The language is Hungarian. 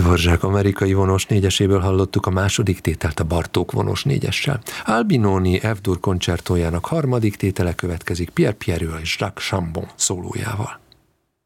Dvorak amerikai vonós négyeséből hallottuk a második tételt a Bartók vonós négyessel. Albinoni F-dur koncertójának harmadik tétele következik Pierre Pierrot és Jacques Chambon szólójával.